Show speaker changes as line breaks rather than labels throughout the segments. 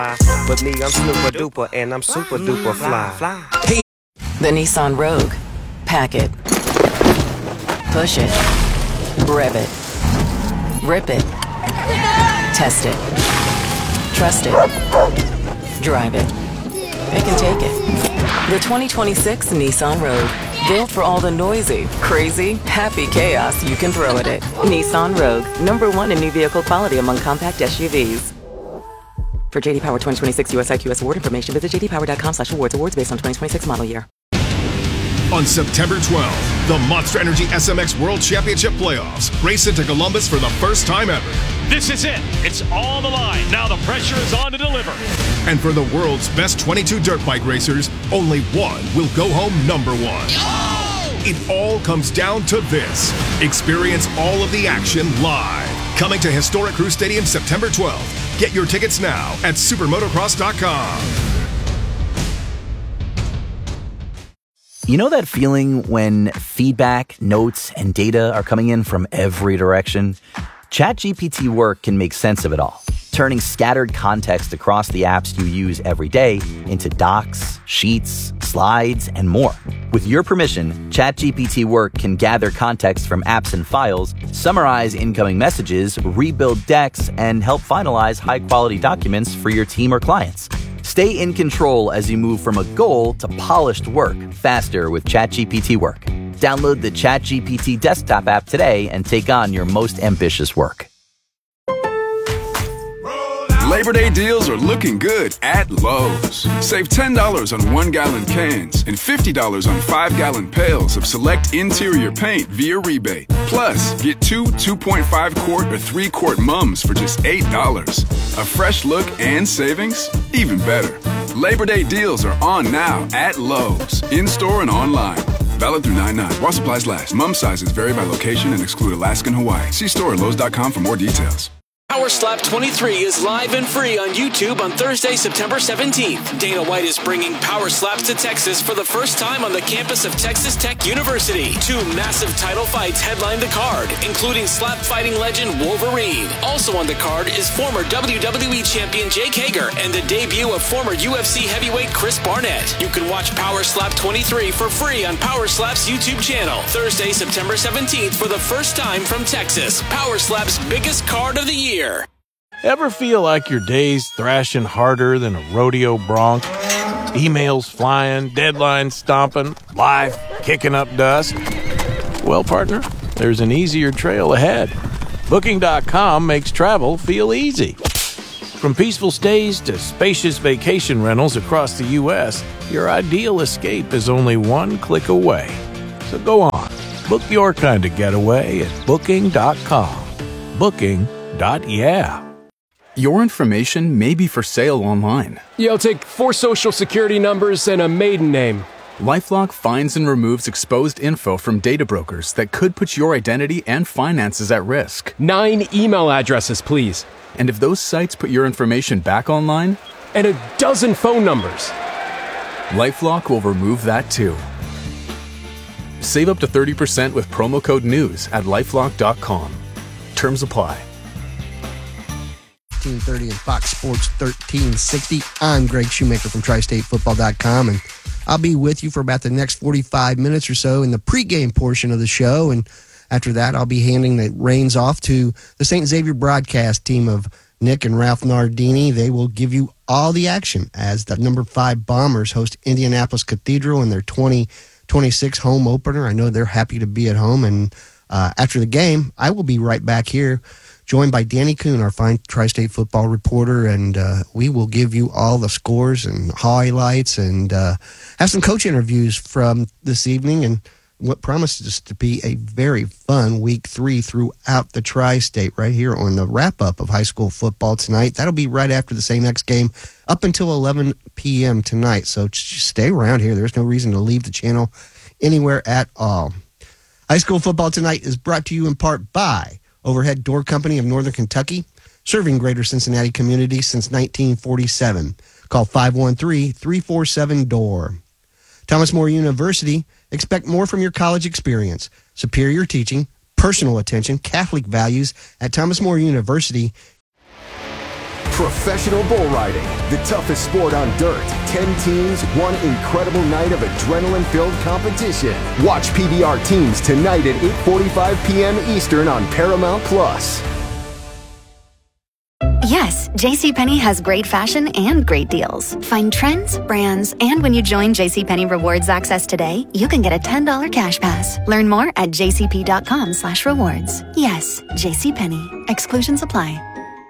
But me, I'm super duper, and I'm super duper fly.
The Nissan Rogue. Pack it. Push it. Rev it. Rip it. Test it. Trust it. Drive it. It can take it. The 2026 Nissan Rogue. Built for all the noisy, crazy, happy chaos you can throw at it. Nissan Rogue. #1 in new vehicle quality among compact SUVs. For JD Power 2026 US IQS award information, visit jdpower.com/awards. Awards based on 2026 model year.
On September 12th, the Monster Energy SMX World Championship Playoffs race into Columbus for the first time ever.
This is it. It's on the line. Now the pressure is on to deliver.
And for the world's best 22 dirt bike racers, only one will go home #1. It all comes down to this. Experience all of the action live. Coming to Historic Crew Stadium September 12th. Get your tickets now at supermotocross.com.
You know that feeling when feedback, notes, and data are coming in from every direction? ChatGPT Work can make sense of it all, turning scattered context across the apps you use every day into docs, sheets, slides, and more. With your permission, ChatGPT Work can gather context from apps and files, summarize incoming messages, rebuild decks, and help finalize high-quality documents for your team or clients. Stay in control as you move from a goal to polished work faster with ChatGPT Work. Download the ChatGPT desktop app today and take on your most ambitious work.
Labor Day deals are looking good at Lowe's. Save $10 on 1-gallon cans and $50 on 5-gallon pails of select interior paint via rebate. Plus, get 2 2.5-quart or 3-quart mums for just $8. A fresh look and savings? Even better. Labor Day deals are on now at Lowe's, in-store and online. Valid through 9/9. While supplies last. Mum sizes vary by location and exclude Alaska and Hawaii. See store at Lowe's.com for more details.
Power Slap 23 is live and free on YouTube on Thursday, September 17th. Dana White is bringing Power Slaps to Texas for the first time on the campus of Texas Tech University. 2 massive title fights headline the card, including slap fighting legend Wolverine. Also on the card is former WWE champion Jake Hager and the debut of former UFC heavyweight Chris Barnett. You can watch Power Slap 23 for free on Power Slap's YouTube channel. Thursday, September 17th for the first time from Texas. Power Slap's biggest card of the year.
Ever feel like your day's thrashing harder than a rodeo bronc? Emails flying, deadlines stomping, life kicking up dust? Well, partner, there's an easier trail ahead. Booking.com makes travel feel easy. From peaceful stays to spacious vacation rentals across the U.S., your ideal escape is only one click away. So go on, book your kind of getaway at Booking.com. Booking.yeah.
Your information may be for sale online.
I'll take 4 social security numbers and a maiden name.
LifeLock finds and removes exposed info from data brokers that could put your identity and finances at risk.
9 email addresses, please.
And if those sites put your information back online?
And a dozen phone numbers.
LifeLock will remove that too. Save up to 30% with promo code NEWS at LifeLock.com. Terms apply.
1330 and Fox Sports 1360. I'm Greg Shoemaker from TriStateFootball.com, and I'll be with you for about the next 45 minutes or so in the pregame portion of the show, and after that, I'll be handing the reins off to the St. Xavier broadcast team of Nick and Ralph Nardini. They will give you all the action as the number 5 Bombers host Indianapolis Cathedral in their 2026 home opener. I know they're happy to be at home, and after the game, I will be right back here, joined by Danny Kuhn, our fine Tri-State football reporter, and we will give you all the scores and highlights and have some coach interviews from this evening and what promises to be a very fun week 3 throughout the Tri-State right here on the wrap-up of high school football tonight. That'll be right after the St. X game up until 11 p.m. tonight, so just stay around here. There's no reason to leave the channel anywhere at all. High school football tonight is brought to you in part by Overhead Door Company of Northern Kentucky, serving greater Cincinnati community since 1947. Call 513-347-DOOR. Thomas More University, expect more from your college experience. Superior teaching, personal attention, Catholic values at Thomas More University.
Professional bull riding, the toughest sport on dirt. 10 teams, one incredible night of adrenaline-filled competition. Watch PBR Teams tonight at 8:45 p.m. Eastern on Paramount+.
Yes, JCPenney has great fashion and great deals. Find trends, brands, and when you join JCPenney Rewards Access today, you can get a $10 cash pass. Learn more at jcp.com/rewards. Yes, JCPenney. Exclusions apply.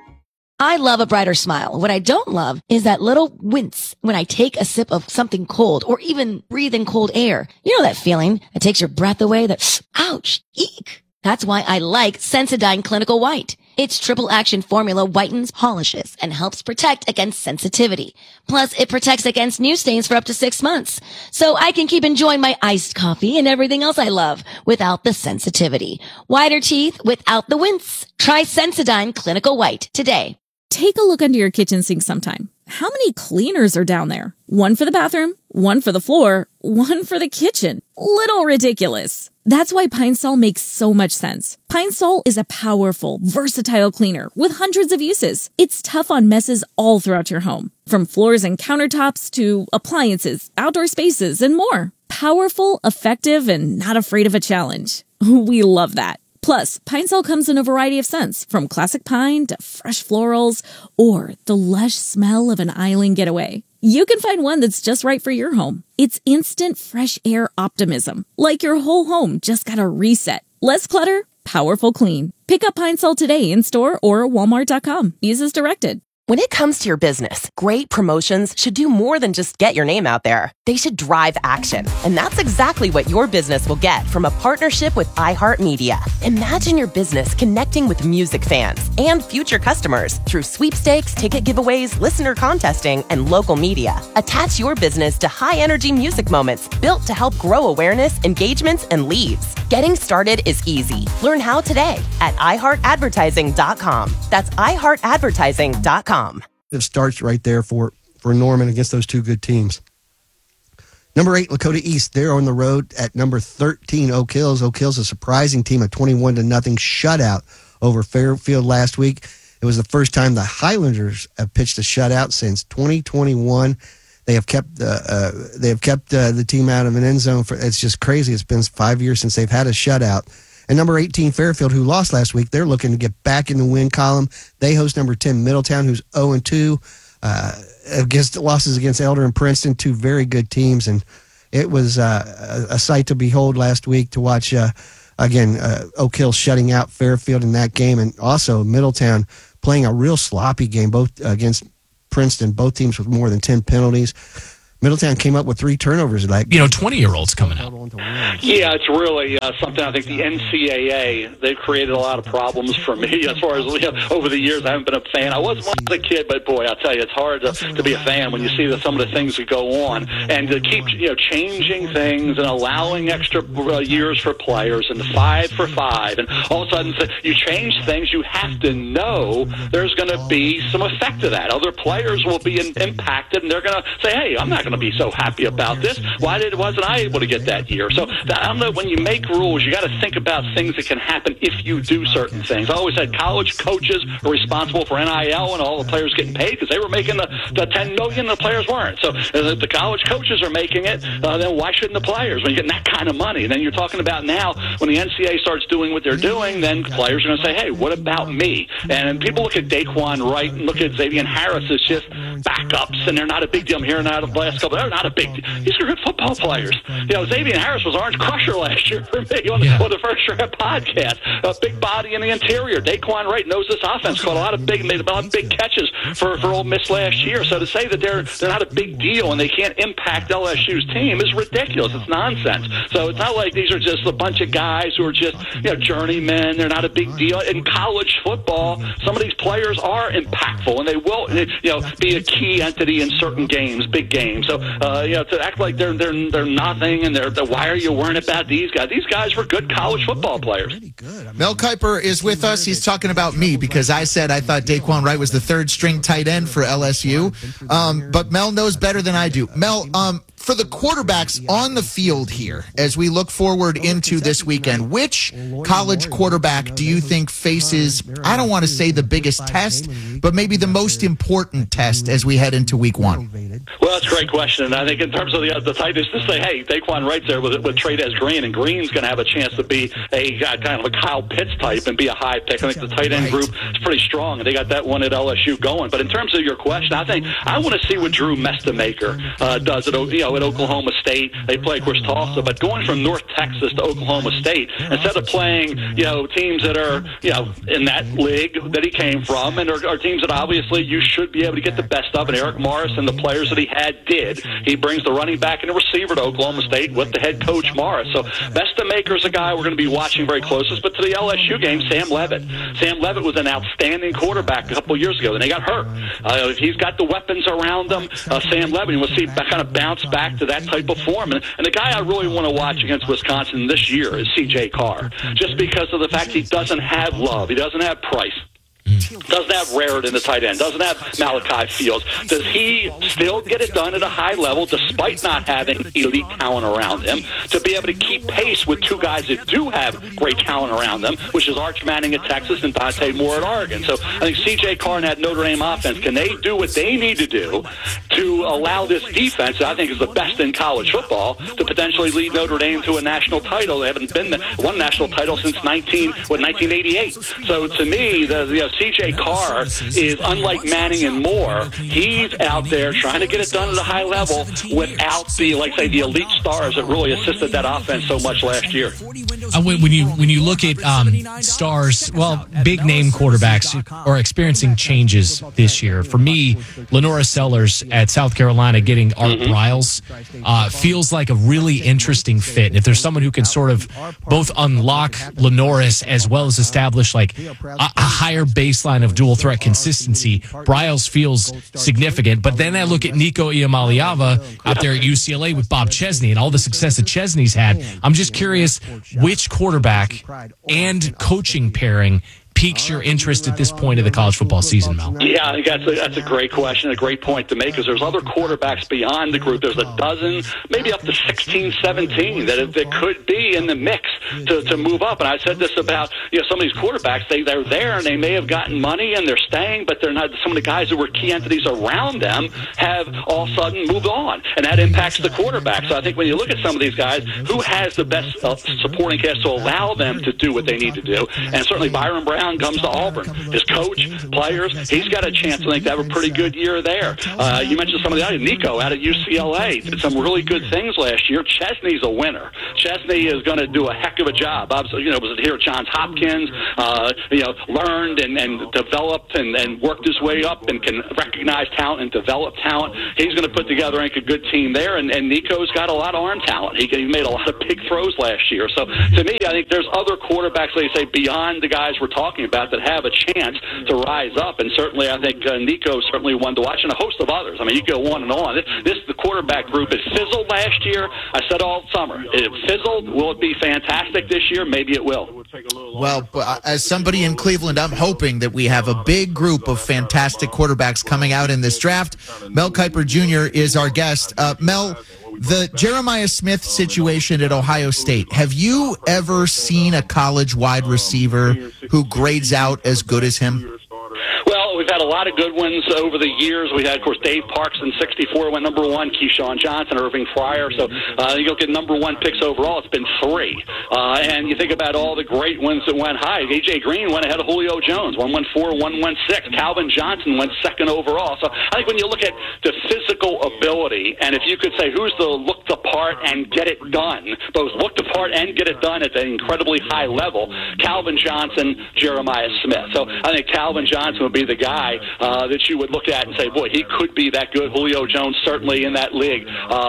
I love a brighter smile. What I don't love is that little wince when I take a sip of something cold or even breathe in cold air. You know that feeling that takes your breath away, that ouch, eek. That's why I like Sensodyne Clinical White. Its triple action formula whitens, polishes, and helps protect against sensitivity. Plus, it protects against new stains for up to 6 months. So I can keep enjoying my iced coffee and everything else I love without the sensitivity. Whiter teeth without the wince. Try Sensodyne Clinical White today.
Take a look under your kitchen sink sometime. How many cleaners are down there? One for the bathroom, one for the floor, one for the kitchen. Little ridiculous. That's why Pine Sol makes so much sense. Pine Sol is a powerful, versatile cleaner with hundreds of uses. It's tough on messes all throughout your home, from floors and countertops to appliances, outdoor spaces, and more. Powerful, effective, and not afraid of a challenge. We love that. Plus, Pine Sol comes in a variety of scents, from classic pine to fresh florals or the lush smell of an island getaway. You can find one that's just right for your home. It's instant fresh air optimism, like your whole home just got a reset. Less clutter, powerful clean. Pick up Pine Sol today in store or walmart.com. Use as directed.
When it comes to your business, great promotions should do more than just get your name out there. They should drive action. And that's exactly what your business will get from a partnership with iHeartMedia. Imagine your business connecting with music fans and future customers through sweepstakes, ticket giveaways, listener contesting, and local media. Attach your business to high-energy music moments built to help grow awareness, engagements, and leads. Getting started is easy. Learn how today at iHeartAdvertising.com. That's iHeartAdvertising.com.
It starts right there for Norman against those two good teams. Number 8, Lakota East. They're on the road at number 13, Oak Hills. Oak Hills, a surprising team, a 21-0 shutout over Fairfield last week. It was the first time the Highlanders have pitched a shutout since 2021. They have kept the team out of an end zone for. It's just crazy. It's been 5 years since they've had a shutout. And number 18, Fairfield, who lost last week, they're looking to get back in the win column. They host number 10, Middletown, who's 0-2. Against losses against Elder and Princeton, two very good teams. And it was a sight to behold last week to watch, Oak Hill shutting out Fairfield in that game. And also Middletown playing a real sloppy game, both against Princeton, both teams with more than 10 penalties. Middletown came up with 3 turnovers.
20-year-olds coming out.
Yeah, it's really something. I think the NCAA, they've created a lot of problems for me as far as over the years. I haven't been a fan. I was one as a kid, but boy, I'll tell you, it's hard to be a fan when you see some of the things that go on and to keep changing things and allowing extra years for players and the 5 for 5, and all of a sudden you change things. You have to know there's going to be some effect of that. Other players will be impacted, and they're going to say, "Hey, I'm not going to be so happy about this. Wasn't I able to get that year?" So I don't know, when you make rules, you got to think about things that can happen if you do certain things. I always said college coaches are responsible for NIL and all the players getting paid because they were making the $10 million, the players weren't. So if the college coaches are making it, then why shouldn't the players when you're getting that kind of money? And then you're talking about now when the NCAA starts doing what they're doing, then players are going to say, "Hey, what about me?" And people look at Daquan Wright and look at Xavier Harris as just backups, and they're not a big deal. I'm hearing out of the last couple. They're not a big deal. These are good football players. Xavier Harris was Orange Crusher last year for me on the First Draft podcast. A big body in the interior. Daquan Wright knows this offense. Caught made a lot of big catches for Ole Miss last year. So to say that they're not a big deal and they can't impact LSU's team is ridiculous. It's nonsense. So it's not like these are just a bunch of guys who are just journeymen. They're not a big deal. In college football, some of these players are impactful and they will be a key entity in certain games, big games. So to act like they're nothing and why are you worrying about these guys? These guys were good college football players.
Mel Kiper is with us. He's talking about me because I said I thought Daquan Wright was the 3rd string tight end for LSU. But Mel knows better than I do. Mel, for the quarterbacks on the field here, as we look forward into this weekend, which college quarterback do you think faces, I don't want to say the biggest test, but maybe the most important test as we head into week one?
Well, that's a great question. And I think in terms of the tight ends, just say, hey, Daquan Wright's there with Trey'Dez Green, and Green's going to have a chance to be a kind of a Kyle Pitts type and be a high pick. I think the tight end group is pretty strong, and they got that one at LSU going. But in terms of your question, I think I want to see what Drew Mestamaker does at Oklahoma State. They play, of course, Tulsa, but going from North Texas to Oklahoma State, instead of playing teams that are in that league that he came from, and are teams that obviously you should be able to get the best of, and Eric Morris and the players that he had did. He brings the running back and the receiver to Oklahoma State with the head coach Morris. So Mestamaker's a guy we're going to be watching very closely. But to the LSU game, Sam Levitt. Sam Levitt was an outstanding quarterback a couple of years ago, and they got hurt. If he's got the weapons around him, Sam Levitt, we'll see kind of bounce back to that type of form. And the guy I really want to watch against Wisconsin this year is C.J. Carr, just because of the fact he doesn't have Love. He doesn't have Price. Doesn't have Raritan, the tight end. Doesn't have Malachi Fields. Does he still get it done at a high level despite not having elite talent around him to be able to keep pace with two guys that do have great talent around them, which is Arch Manning at Texas and Dante Moore at Oregon? So I think C.J. Carr and that Notre Dame offense, can they do what they need to do to allow this defense, that I think is the best in college football, to potentially lead Notre Dame to a national title? They haven't won a national title since 1988. So to me, C.J. Carr is unlike Manning and Moore. He's out there trying to get it done at a high level without the elite stars that really assisted that offense so much last year.
When you look at stars, big name quarterbacks are experiencing changes this year. For me, Lenora Sellers at South Carolina getting Art Briles feels like a really interesting fit. And if there's someone who can sort of both unlock Lenoris as well as establish like a higher baseline of dual threat consistency, Briles feels significant. But then I look at Nico Iamaleava out there at UCLA with Bob Chesney and all the success that Chesney's had. I'm just curious which quarterback and coaching pairing piques your interest at this point of the college football season, Mel?
Yeah, I think that's a great question, a great point to make, because there's other quarterbacks beyond the group. There's a dozen, maybe up to 16, 17 that could be in the mix to move up. And I said this about some of these quarterbacks. They're there and they may have gotten money and they're staying, but they're not. Some of the guys who were key entities around them have all of a sudden moved on, and that impacts the quarterback. So I think when you look at some of these guys, who has the best supporting cast to allow them to do what they need to do? And certainly Byron Brown comes to Auburn. His coach, players, he's got a chance, I think, to have a pretty good year there. You mentioned some of the others. Nico out of UCLA did some really good things last year. Chesney's a winner. Chesney is going to do a heck of a job. Obviously, was here at Johns Hopkins, learned and developed and worked his way up and can recognize talent and develop talent. He's going to put together, I think, a good team there. And Nico's got a lot of arm talent. He made a lot of big throws last year. So to me, I think there's other quarterbacks, they say, beyond the guys we're talking about that have a chance to rise up. And certainly, I think Nico's certainly one to watch, and a host of others. I mean, you go on and on. The quarterback group, it fizzled last year. I said all summer. It fizzled. Will it be fantastic this year? Maybe it will.
Well, as somebody in Cleveland, I'm hoping that we have a big group of fantastic quarterbacks coming out in this draft. Mel Kiper Jr. is our guest. Mel, the Jeremiah Smith situation at Ohio State, have you ever seen a college wide receiver who grades out as good as him?
Well, we've had a lot of good ones over the years. We had, of course, Dave Parks in '64 went number one, Keyshawn Johnson, Irving Fryer. So you look at number one picks overall, it's been three. And you think about all the great ones that went high. A.J. Green went ahead of Julio Jones, 114, 116. Calvin Johnson went second overall. So I think when you look at the physical ability, and if you could say who's the look the part and get it done, both look the part and get it done at an incredibly high level, Calvin Johnson, Jeremiah Smith. So I think Calvin Johnson would be the guy that you would look at and say, boy, he could be that good. Julio Jones certainly in that league.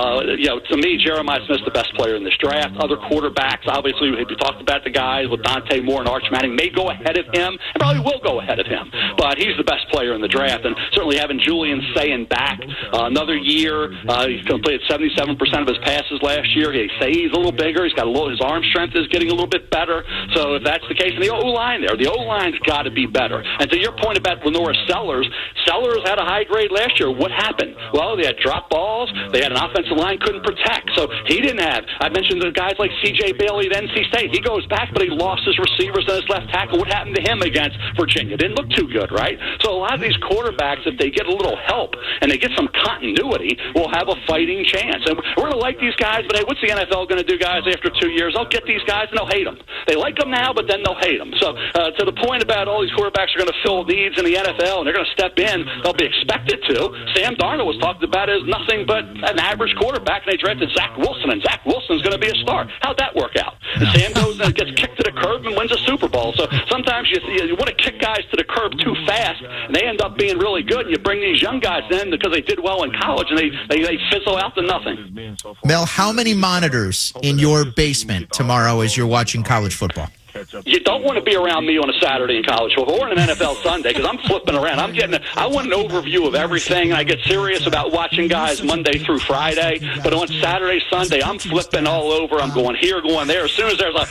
To me, Jeremiah Smith's the best player in this draft. Other quarterbacks, obviously, we talked about the guys with Dante Moore and Arch Manning, may go ahead of him, and probably will go ahead of him. But he's the best player in the draft, and certainly having Julian Sayin back, another another year. He's completed 77% of his passes last year. They say he's a little bigger. He's got his arm strength is getting a little bit better. So if that's the case, and the O-line there, the O-line's got to be better. And to your point about Lenora Sellers had a high grade last year. What happened? Well, they had drop balls. They had an offensive line couldn't protect. So he didn't have. I mentioned the guys like C.J. Bailey at NC State. He goes back, but he lost his receivers and his left tackle. What happened to him against Virginia? Didn't look too good, right? So a lot of these quarterbacks, if they get a little help and they get some continuity, will have a fighting chance. And we're going to like these guys, but hey, what's the NFL going to do, guys, after 2 years? They'll get these guys and they'll hate them. They like them now, but then they'll hate them. So to the point about all these quarterbacks are going to fill needs in the NFL and they're going to step in, they'll be expected to. Sam Darnold was talked about as nothing but an average quarterback, and they drafted Zach Wilson, and Zach Wilson's going to be a star. How'd that work out? And Sam goes and gets kicked to the curb and wins a Super Bowl. So sometimes you want to kick guys to the curb too fast, and they end up being really good. And you bring these young guys in because they did well in college, and they fizzle out to nothing.
Mel, how many monitors in your basement tomorrow as you're watching college football?
You don't want to be around me on a Saturday in college football or an NFL Sunday because I'm flipping around. I want an overview of everything, and I get serious about watching guys Monday through Friday. But on Saturday, Sunday, I'm flipping all over. I'm going here, going there. As soon as there's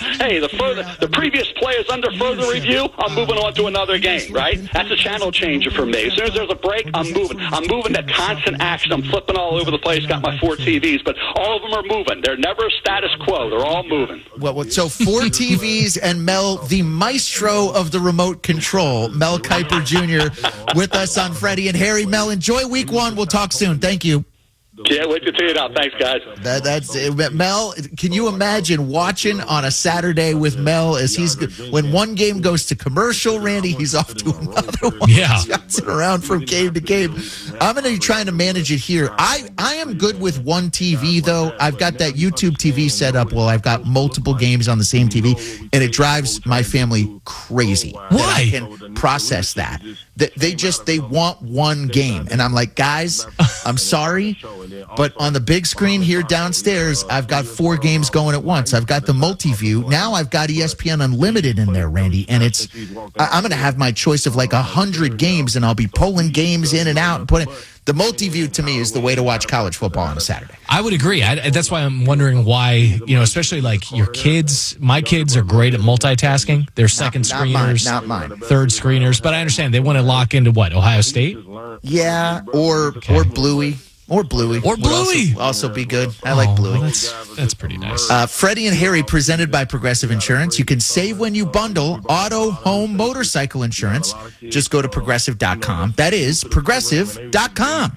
the previous play is under further review, I'm moving on to another game, right? That's a channel changer for me. As soon as there's a break, I'm moving. I'm moving to constant action. I'm flipping all over the place. Got my 4 TVs, but all of them are moving. They're never status quo. They're all moving.
Well, so 4 TVs and Mel, the maestro of the remote control, Mel Kiper Jr., with us on Freddie and Harry. Mel, enjoy week 1. We'll talk soon. Thank you.
Can't wait to tee it out. Thanks, guys.
That's it. Mel, can you imagine watching on a Saturday with Mel as when one game goes to commercial, Randy, he's off to another one.
Yeah.
He's bouncing around from game to game. I'm going to be trying to manage it here. I am good with one TV, though. I've got that YouTube TV set up. Well, I've got multiple games on the same TV, and it drives my family crazy.
Why?
I can process that. They want one game. And I'm like, guys, I'm sorry, but on the big screen here downstairs, I've got 4 games going at once. I've got the multi-view. Now I've got ESPN Unlimited in there, Randy, and I'm going to have my choice of like 100 games, and I'll be pulling games in and out and putting. The multi-view to me is the way to watch college football on a Saturday.
I would agree. That's why I'm wondering why, especially like your kids. My kids are great at multitasking. They're second screeners,
not mine.
Third screeners. But I understand they want to lock into what, Ohio State?
Yeah, or Bluey. Or Bluey. Would also be good. I like Bluey.
That's pretty nice.
Freddie and Harry, presented by Progressive Insurance. You can save when you bundle auto, home, motorcycle insurance. Just go to Progressive.com. That is Progressive.com.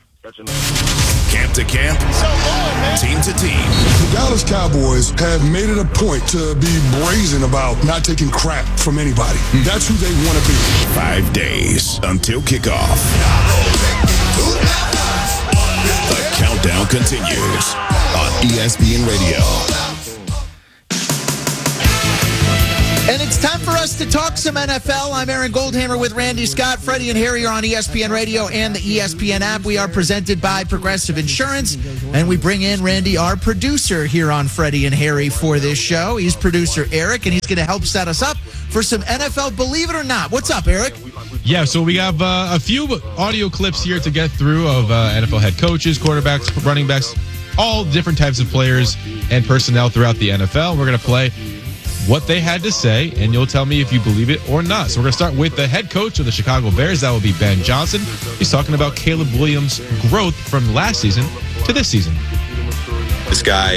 Camp to camp, team to team.
The Dallas Cowboys have made it a point to be brazen about not taking crap from anybody. That's who they want to be.
5 days until kickoff. The countdown continues on ESPN Radio.
And it's time for us to talk some NFL. I'm Aaron Goldhammer with Randy Scott. Freddie and Harry are on ESPN Radio and the ESPN app. We are presented by Progressive Insurance. And we bring in Randy, our producer here on Freddie and Harry for this show. He's producer Eric, and he's going to help set us up for some NFL Believe It or Not. What's up, Eric?
Yeah, so we have a few audio clips here to get through of NFL head coaches, quarterbacks, running backs, all different types of players and personnel throughout the NFL. We're going to play what they had to say, and you'll tell me if you believe it or not. So we're going to start with the head coach of the Chicago Bears. That will be Ben Johnson. He's talking about Caleb Williams' growth from last season to this season.
This guy,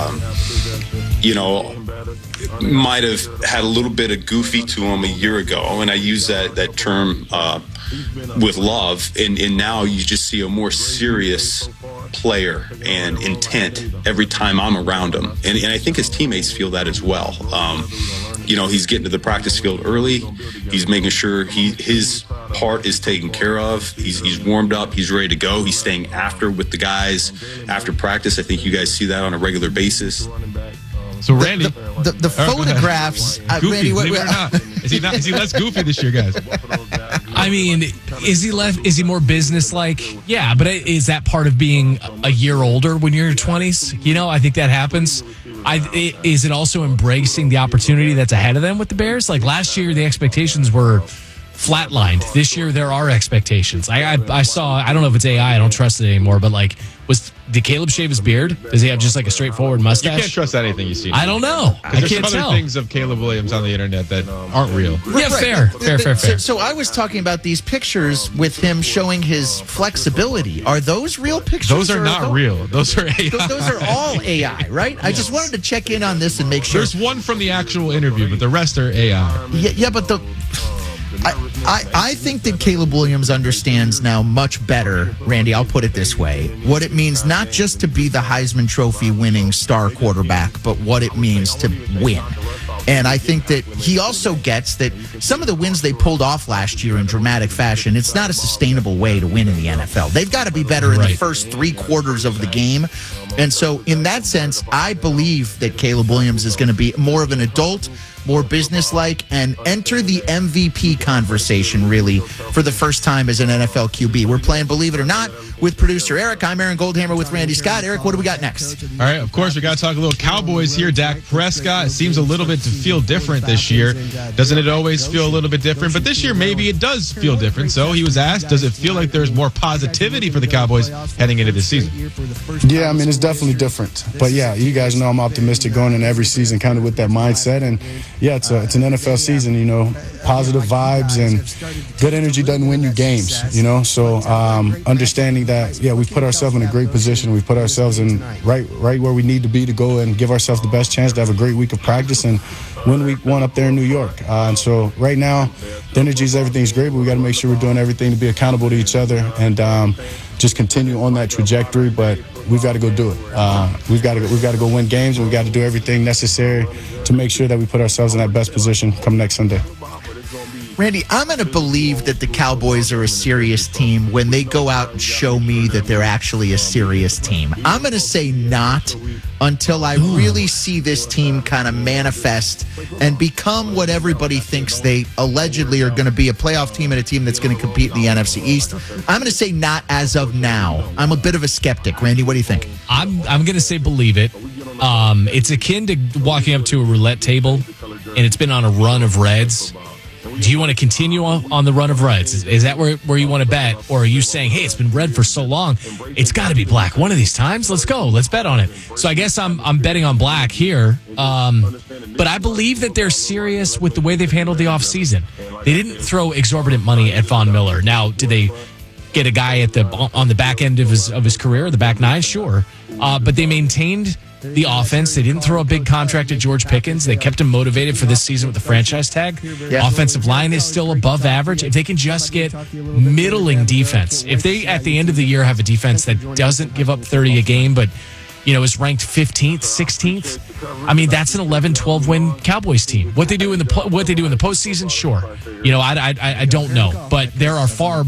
might have had a little bit of goofy to him a year ago, and I use that term with love, and now you just see a more serious player and intent every time I'm around him, and I think his teammates feel that as well. He's getting to the practice field early. He's making sure his part is taken care of. He's warmed up. He's ready to go. He's staying after with the guys after practice. I think you guys see that on a regular basis.
So Randy,
the photographs.
Goofy,
Randy,
believe it or not, is he less goofy this year, guys?
I mean, is he more businesslike? Yeah, but is that part of being a year older when you're in your 20s? I think that happens. Is it also embracing the opportunity that's ahead of them with the Bears? Like last year, the expectations were flatlined. This year, there are expectations. I saw, I don't know if it's AI, I don't trust it anymore, but like, did Caleb shave his beard? Does he have just like a straightforward mustache?
You can't trust anything you see.
I don't know. I
There's
can't
some
tell.
other things of Caleb Williams on the internet that aren't real.
Yeah, fair.
So I was talking about these pictures with him showing his flexibility. Are those real pictures?
Those are not real. Those are AI.
Those are all AI, right? I just wanted to check in on this and make sure.
There's one from the actual interview, but the rest are AI.
Yeah, but I think that Caleb Williams understands now much better, Randy, I'll put it this way, what it means not just to be the Heisman Trophy winning star quarterback, but what it means to win. And I think that he also gets that some of the wins they pulled off last year in dramatic fashion, it's not a sustainable way to win in the NFL. They've got to be better in the first 3 quarters of the game. And so in that sense, I believe that Caleb Williams is going to be more of an adult, more businesslike, and enter the MVP conversation, really, for the first time as an NFL QB. We're playing Believe It or Not with producer Eric. I'm Aaron Goldhammer with Randy Scott. Eric, what do we got next?
All right, of course, we got to talk a little Cowboys here. Dak Prescott seems a little bit to feel different this year. Doesn't it always feel a little bit different? But this year, maybe it does feel different. So he was asked, does it feel like there's more positivity for the Cowboys heading into this season?
Yeah, I mean, it's definitely different. But yeah, you guys know I'm optimistic going into every season kind of with that mindset. And yeah, it's an NFL season, you know, positive vibes and good energy doesn't win you games, you know. So understanding that, yeah, we've put ourselves in a great position. We've put ourselves in right where we need to be to go and give ourselves the best chance to have a great week of practice and win week 1 up there in New York. And so right now, the energy is everything's great, but we got to make sure we're doing everything to be accountable to each other and just continue on that trajectory. But we've got to go do it. We've got to go win games, and we've got to do everything necessary to make sure that we put ourselves in that best position come next Sunday.
Randy, I'm going to believe that the Cowboys are a serious team when they go out and show me that they're actually a serious team. I'm going to say not until I really see this team kind of manifest and become what everybody thinks they allegedly are going to be, a playoff team and a team that's going to compete in the NFC East. I'm going to say not as of now. I'm a bit of a skeptic. Randy, what do you think?
I'm going to say believe it. It's akin to walking up to a roulette table and it's been on a run of reds. Do you want to continue on the run of reds? Is that where you want to bet? Or are you saying, hey, it's been red for so long, it's got to be black one of these times? Let's go. Let's bet on it. So I guess I'm betting on black here. But I believe that they're serious with the way they've handled the offseason. They didn't throw exorbitant money at Von Miller. Now, did they get a guy on the back end of his career, the back 9? Sure. But they maintained the offense. They didn't throw a big contract at George Pickens. They kept him motivated for this season with the franchise tag. Yeah. Offensive line is still above average. If they can just get middling defense, if they at the end of the year have a defense that doesn't give up 30 a game, but is ranked 15th, 16th. I mean, that's an 11-12 win Cowboys team. What they do in the postseason, sure. I don't know, but there are far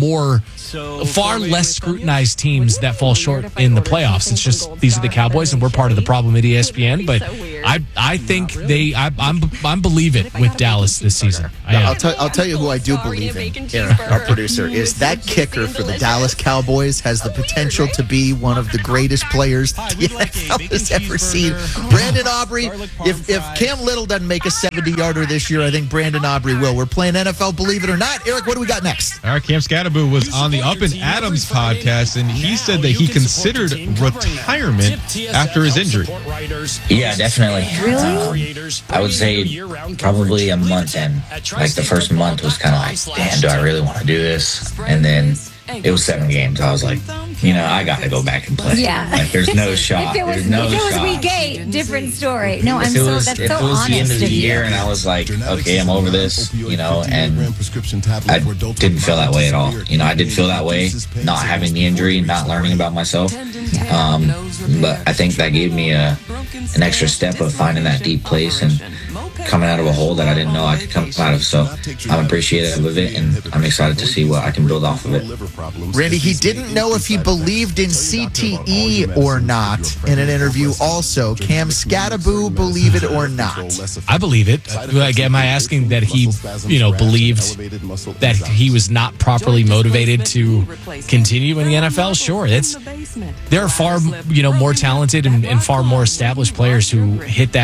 less scrutinized teams that fall short in the playoffs. It's just these are the Cowboys, and we're part of the problem at ESPN. But I think I'm believe it with Dallas this season.
I'll tell you who I do believe in, Eric, our producer, is that kicker for the Dallas Cowboys has the potential to be one of the greatest players the NFL has ever seen. Brandon Aubrey, if Cam Little doesn't make a 70-yarder this year, I think Brandon Aubrey will. We're playing NFL Believe It or Not. Eric, what do we got next?
All right, Cam Scatterboo was on the Up and Adams podcast, and he said that he considered retirement after his injury.
Yeah, definitely. Really? I would say probably a month in. Like the first month was kind of like, damn, do I really want to do this? And then it was 7 games. I was like, I got to go back and play.
Yeah.
Like, there's no shot.
If it was week 8, different story. No,
if
it
was
honest
the end of the year and I was like, okay, I'm over this, and I didn't feel that way at all. I did feel that way not having the injury, not learning about myself. But I think that gave me an extra step of finding that deep place and coming out of a hole that I didn't know I could come out of. So I'm appreciative of it, and I'm excited to see what I can build off of it.
Randy, he didn't know if he believed in CTE or not in an interview also. Cam Scatterboo, believe it or not?
I believe it. Am I asking that he, believed that he was not properly motivated to continue in the NFL? Sure. There are far, more talented and far more established players who hit that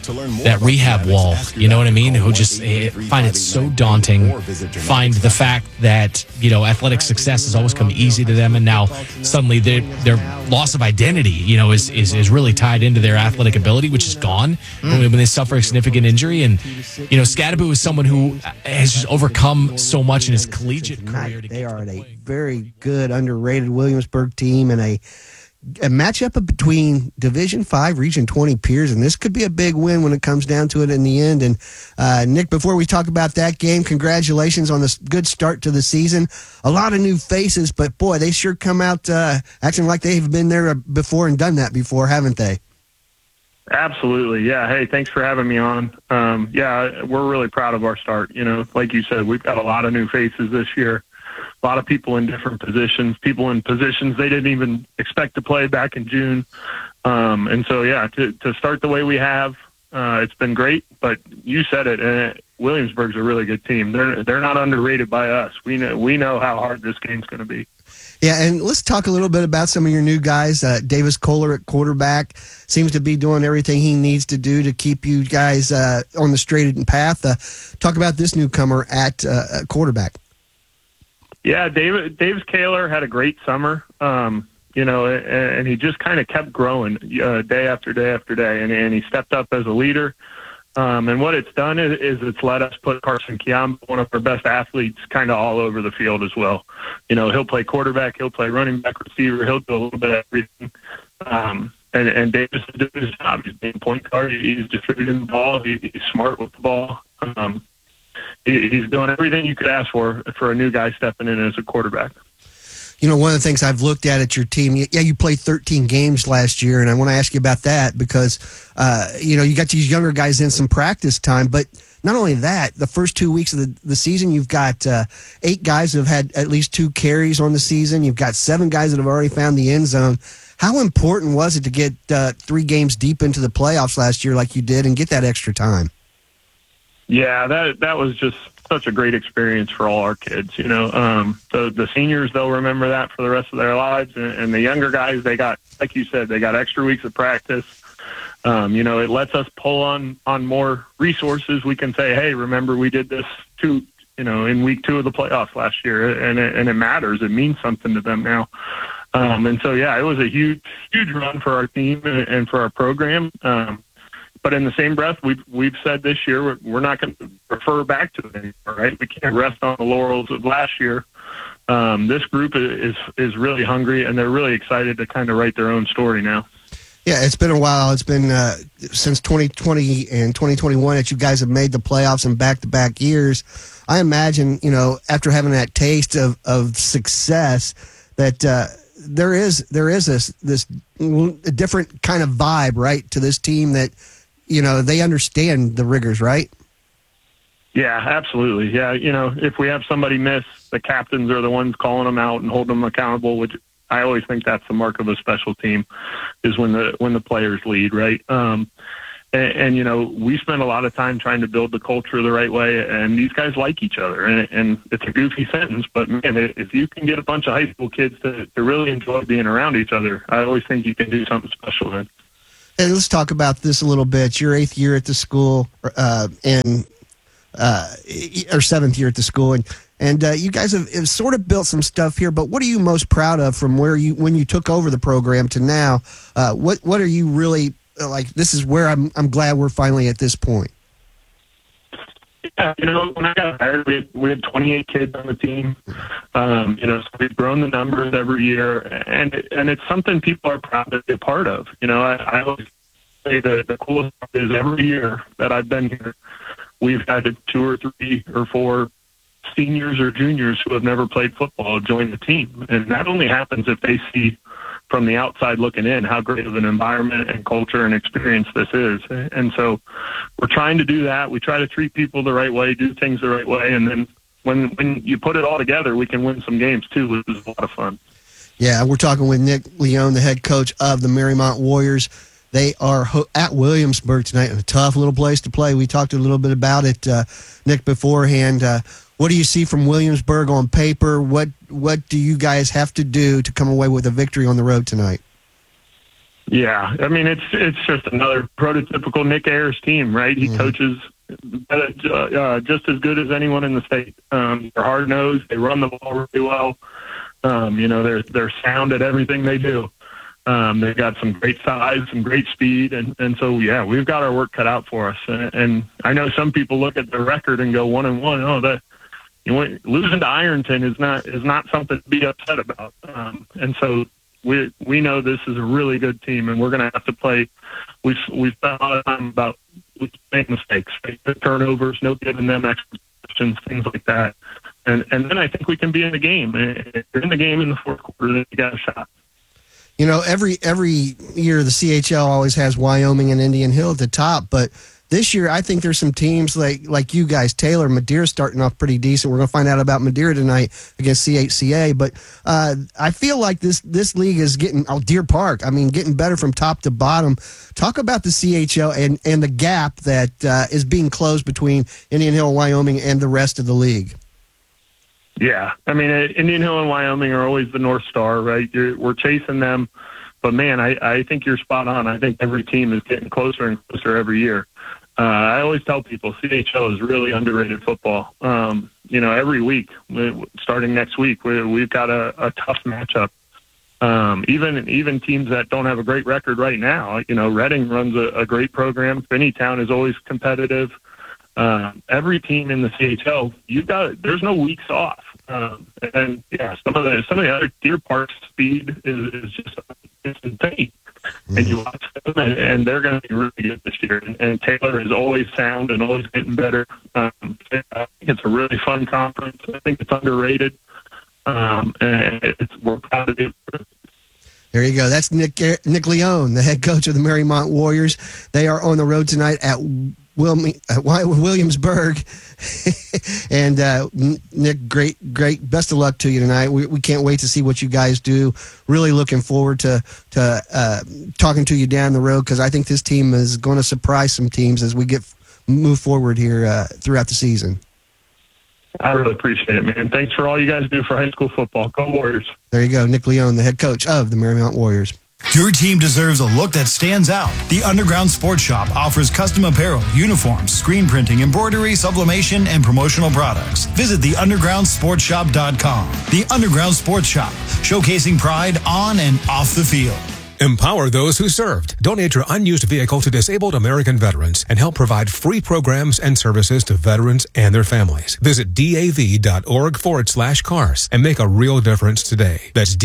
that rehab wall. You know what I mean? Who just find it so daunting, find the fact that, athletic success has always come easy to them, and now suddenly their loss of identity, is really tied into their athletic ability, which is gone when they suffer a significant injury. And, Scadaboo is someone who has just overcome so much in his collegiate career.
They are a very good, underrated Williamsburg team, and a matchup between Division 5, Region 20 peers, and this could be a big win when it comes down to it in the end. And Nick, before we talk about that game, congratulations on this good start to the season. A lot of new faces, but boy, they sure come out acting like they've been there before and done that before, haven't they?
Absolutely. Yeah. Hey, thanks for having me on. We're really proud of our start. Like you said, we've got a lot of new faces this year. A lot of people in different positions, people in positions they didn't even expect to play back in June. To start the way we have, it's been great. But you said it, Williamsburg's a really good team. They're not underrated by us. We know how hard this game's going to be.
Yeah, and let's talk a little bit about some of your new guys. Davis Kohler at quarterback seems to be doing everything he needs to do to keep you guys on the straight path. Talk about this newcomer at quarterback.
Yeah, Davis Kohler had a great summer, and he just kind of kept growing day after day after day, and he stepped up as a leader. And what it's done is it's let us put Carson Kiamba, one of our best athletes, kind of all over the field as well. He'll play quarterback, he'll play running back, receiver, he'll do a little bit of everything. And Davis is doing his job. He's being point guard, he's distributing the ball, he's smart with the ball. He's doing everything you could ask for a new guy stepping in as a quarterback.
One of the things I've looked at your team, you played 13 games last year, and I want to ask you about that because, you got these younger guys in some practice time, but not only that, the first 2 weeks of the season, you've got 8 guys that have had at least 2 carries on the season. You've got 7 guys that have already found the end zone. How important was it to get 3 games deep into the playoffs last year like you did and get that extra time?
Yeah, that was just such a great experience for all our kids. The seniors, they'll remember that for the rest of their lives, and the younger guys, they got, like you said, they got extra weeks of practice. It lets us pull on more resources. We can say, hey, remember we did this in week 2 of the playoffs last year, and it matters. It means something to them now. It was a huge run for our team and for our program. But in the same breath, we've said this year we're not going to refer back to it anymore, right? We can't rest on the laurels of last year. This group is really hungry, and they're really excited to kind of write their own story now.
Yeah, it's been a while. It's been since 2020 and 2021 that you guys have made the playoffs in back-to-back years. I imagine, after having that taste of success, that there is this different kind of vibe, right, to this team that, they understand the rigors, right?
Yeah, absolutely. Yeah, if we have somebody miss, the captains are the ones calling them out and holding them accountable, which I always think that's the mark of a special team, is when the players lead, right? And we spend a lot of time trying to build the culture the right way, and these guys like each other. And it's a goofy sentence, but man, if you can get a bunch of high school kids to really enjoy being around each other, I always think you can do something special then.
Hey, let's talk about this a little bit. Your 8th year at the school, or 7th year at the school, and you guys have sort of built some stuff here. But what are you most proud of from when you took over the program to now? What are you really like? This is where I'm glad we're finally at this point.
Yeah, when I got hired, we had 28 kids on the team. So we've grown the numbers every year, and it's something people are proud to be a part of. I always say the coolest part is every year that I've been here, we've had 2 or 3 or 4 seniors or juniors who have never played football join the team, and that only happens if they see from the outside looking in how great of an environment and culture and experience this is. And so we're trying to do that. We try to treat people the right way, do things the right way, and then when you put it all together, we can win some games too, which is a lot of fun. Yeah, we're talking with Nick Leone, the head coach of the Marymount Warriors. They are at Williamsburg tonight, a tough little place to play. We talked a little bit about it, Nick, beforehand. What do you see from Williamsburg on paper? What do you guys have to do to come away with a victory on the road tonight? Yeah, I mean, it's just another prototypical Nick Ayers team, right? He coaches just as good as anyone in the state. They're hard-nosed. They run the ball really well. They're sound at everything they do. They've got some great size, some great speed, and so, yeah, we've got our work cut out for us. And I know some people look at their record and go 1-1. Losing to Ironton is not something to be upset about. And so we know this is a really good team, and we're going to have to play. We've spent a lot of time about making mistakes, right? Turnovers, no giving them extra questions, things like that. And then I think we can be in the game. If you're in the game in the fourth quarter, then you got a shot.
Every year the CHL always has Wyoming and Indian Hill at the top, but this year I think there's some teams like you guys, Taylor, Madeira's starting off pretty decent. We're going to find out about Madeira tonight against CHCA, but I feel like this league is getting, Deer Park, getting better from top to bottom. Talk about the CHL and the gap that is being closed between Indian Hill, Wyoming, and the rest of the league.
Yeah, Indian Hill and Wyoming are always the North Star, right? We're chasing them, but man, I think you're spot on. I think every team is getting closer and closer every year. I always tell people CHL is really underrated football. Every week, starting next week, we've got a tough matchup. Even teams that don't have a great record right now, Reading runs a great program. Finneytown is always competitive. Every team in the CHL, there's no weeks off. And yeah, some of the other Deer Park speed is just insane. And you watch them, and they're going to be really good this year. And Taylor is always sound and always getting better. I think it's a really fun conference. I think it's underrated. And we're proud of it.
There you go. That's Nick Leone, the head coach of the Marymount Warriors. They are on the road tonight at Williamsburg. And Nick, great best of luck to you tonight. We can't wait to see what you guys do. Really looking forward to talking to you down the road, because I think this team is going to surprise some teams as we move forward here throughout the season.
I really appreciate it, man. Thanks for all you guys do for high school football. Go Warriors.
There you go. Nick Leone, the head coach of the Marymount Warriors.
Your team deserves a look that stands out. The Underground Sports Shop offers custom apparel, uniforms, screen printing, embroidery, sublimation, and promotional products. Visit theundergroundsportshop.com. The Underground Sports Shop, showcasing pride on and off the field.
Empower those who served. Donate your unused vehicle to disabled American veterans and help provide free programs and services to veterans and their families. Visit DAV.org/cars and make a real difference today. That's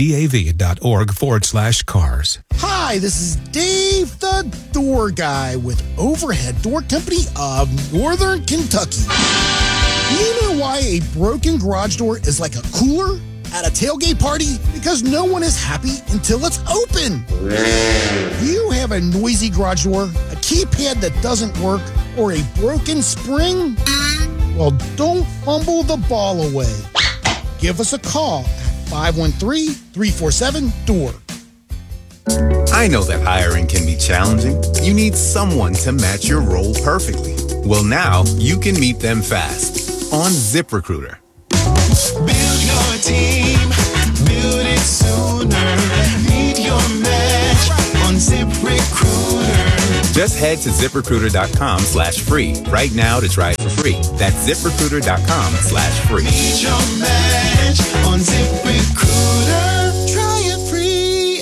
DAV.org/cars.
Hi, this is Dave the Door Guy with Overhead Door Company of Northern Kentucky. Do you know why a broken garage door is like a cooler at a tailgate party? Because no one is happy until it's open. You have a noisy garage door, a keypad that doesn't work, or a broken spring? Well, don't fumble the ball away. Give us a call at 513-347-DOOR.
I know that hiring can be challenging. You need someone to match your role perfectly. Well, now you can meet them fast on ZipRecruiter.
Build your team, build it sooner. Meet your match on ZipRecruiter.
Just head to ZipRecruiter.com/free right now to try it for free. That's ZipRecruiter.com/free.
Meet your match on ZipRecruiter. Try it free.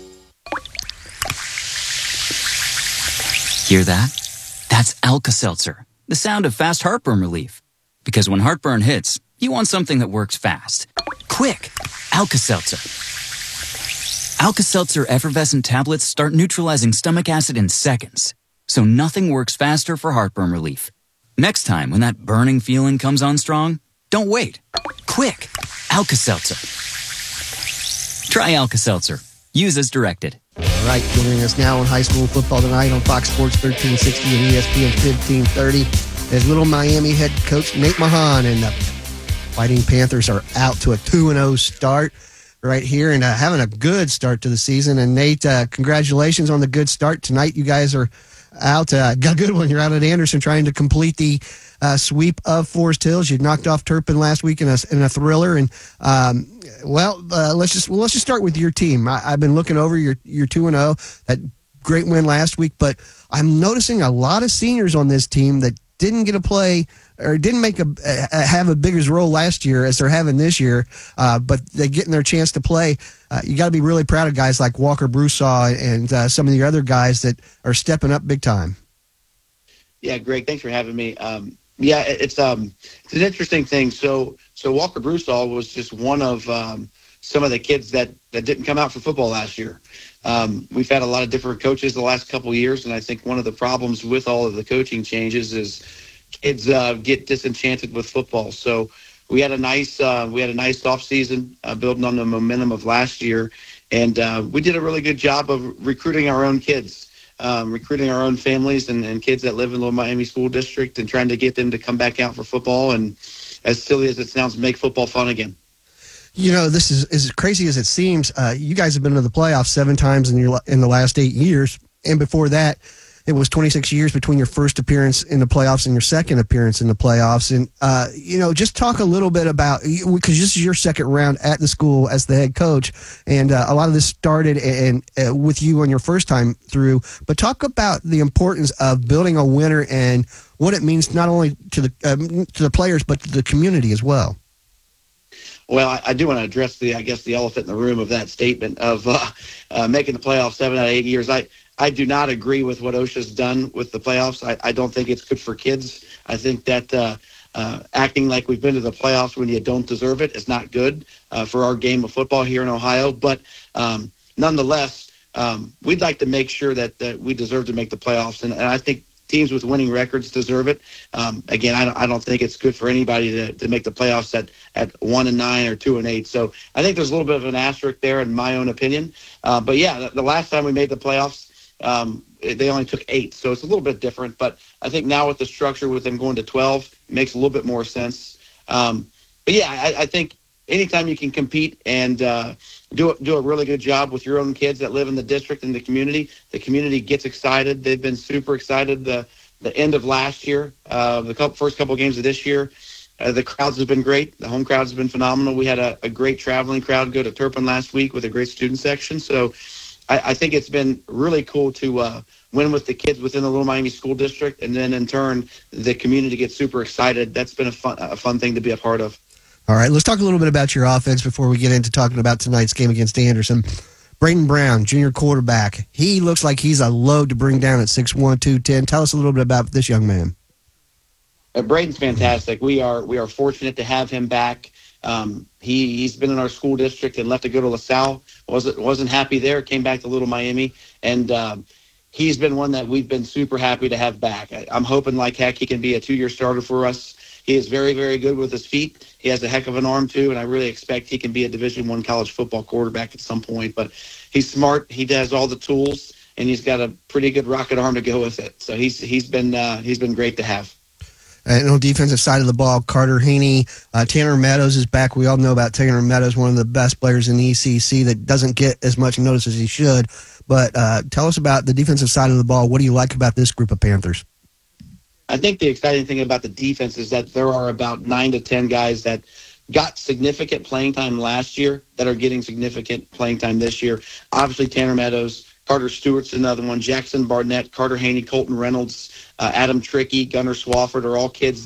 Hear that? That's Alka-Seltzer, the sound of fast heartburn relief. Because when heartburn hits, you want something that works fast. Quick, Alka-Seltzer. Alka-Seltzer effervescent tablets start neutralizing stomach acid in seconds, so nothing works faster for heartburn relief. Next time when that burning feeling comes on strong, don't wait. Quick, Alka-Seltzer. Try Alka-Seltzer. Use as directed.
All right, joining us now on high school football tonight on Fox Sports 1360 and ESPN 1530 is Little Miami head coach Nate Mahan, and the Fighting Panthers are out to a 2-0 start. right here and having a good start to the season. And Nate, congratulations on the good start tonight. You guys are out. Got a good one. You're out at Anderson trying to complete the sweep of Forest Hills. You knocked off Turpin last week in a thriller. And let's just start with your team. I've been looking over your 2-0. That great win last week, but I'm noticing a lot of seniors on this team that didn't get a play or didn't have a bigger role last year as they're having this year, but they're getting their chance to play. You got to be really proud of guys like Walker Broussard and some of the other guys that are stepping up big time.
Yeah, Greg, thanks for having me. It's an interesting thing. So Walker Broussard was just one of some of the kids that didn't come out for football last year. We've had a lot of different coaches the last couple of years, and I think one of the problems with all of the coaching changes is kids get disenchanted with football. So we had a nice off season building on the momentum of last year, and we did a really good job of recruiting our own kids, recruiting our own families and kids that live in Little Miami School District, and trying to get them to come back out for football. And as silly as it sounds, make football fun again.
You know, this is as crazy as it seems. You guys have been to the playoffs 7 times in the last 8 years, and before that, it was 26 years between your first appearance in the playoffs and your second appearance in the playoffs. And just talk a little bit about, because this is your second round at the school as the head coach, and a lot of this started with you on your first time through. But talk about the importance of building a winner and what it means not only to the players but to the community as well.
Well, I do want to address the elephant in the room of that statement of making the playoffs 7 out of 8 years. I do not agree with what OSHA's done with the playoffs. I don't think it's good for kids. I think that acting like we've been to the playoffs when you don't deserve it is not good for our game of football here in Ohio. But nonetheless, we'd like to make sure that we deserve to make the playoffs, and I think teams with winning records deserve it. Again, I don't think it's good for anybody to make the playoffs at 1-9 or 2-8. So I think there's a little bit of an asterisk there in my own opinion. But yeah, the last time we made the playoffs, they only took 8, so it's a little bit different. But I think now with the structure, with them going to 12, it makes a little bit more sense. But yeah, I think anytime you can compete and do a really good job with your own kids that live in the district and the community gets excited. They've been super excited. The end of last year, the first couple of games of this year, the crowds have been great. The home crowds have been phenomenal. We had a great traveling crowd go to Turpin last week with a great student section. So I think it's been really cool to win with the kids within the Little Miami School District, and then in turn, the community gets super excited. That's been a fun thing to be a part of.
All right, let's talk a little bit about your offense before we get into talking about tonight's game against Anderson. Braden Brown, junior quarterback. He looks like he's a load to bring down at 6'1", 210. Tell us a little bit about this young man.
Braden's fantastic. We are fortunate to have him back. He's been in our school district and left to go to LaSalle. Wasn't happy there. Came back to Little Miami, and he's been one that we've been super happy to have back. I'm hoping like heck he can be a 2-year starter for us. He is very, very good with his feet. He has a heck of an arm too, and I really expect he can be a Division I college football quarterback at some point. But he's smart. He has all the tools, and he's got a pretty good rocket arm to go with it. So he's been great to have.
And on the defensive side of the ball, Carter Haney, Tanner Meadows is back. We all know about Tanner Meadows, one of the best players in the ECC that doesn't get as much notice as he should. But tell us about the defensive side of the ball. What do you like about this group of Panthers?
I think the exciting thing about the defense is that there are about 9 to 10 guys that got significant playing time last year that are getting significant playing time this year. Obviously, Tanner Meadows, Carter Stewart's another one, Jackson Barnett, Carter Haney, Colton Reynolds, Adam Trickey, Gunnar Swafford are all kids